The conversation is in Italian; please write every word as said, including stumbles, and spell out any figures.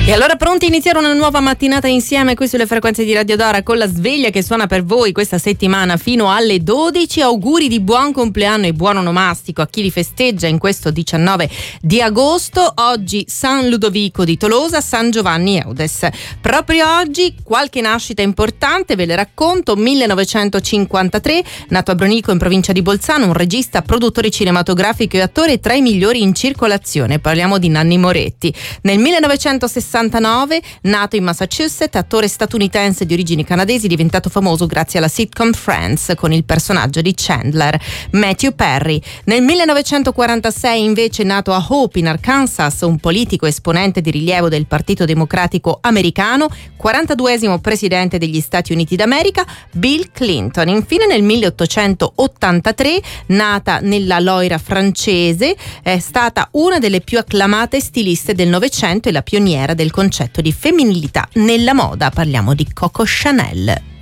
E allora pronti a iniziare una nuova mattinata insieme qui sulle frequenze di Radio Dora con la sveglia che suona per voi questa settimana fino alle dodici. Auguri di buon compleanno e buon onomastico a chi li festeggia in questo diciannove di agosto. Oggi San Ludovico di Tolosa, San Giovanni Eudes. Proprio oggi qualche nascita importante, ve le racconto. millenovecentocinquantatré, nato a Bronico in provincia di Bolzano, un regista, produttore cinematografico e attore tra i migliori in circolazione. Parliamo di Nanni Moretti. Nel millenovecentosessantanove, nato in Massachusetts, attore statunitense di origini canadesi, diventato famoso grazie alla sitcom Friends con il personaggio di Chandler. Matthew Perry. Nel millenovecentoquarantasei invece, nato a Hope in Arkansas, un politico esponente di rilievo del Partito Democratico americano, quarantaduesimo presidente degli Stati Uniti d'America, Bill Clinton. Infine nel milleottocentottantatré, nata nella Loira francese, è stata una delle più acclamate stiliste del Novecento e la pioniera del concetto di femminilità nella moda. Parliamo di Coco Chanel.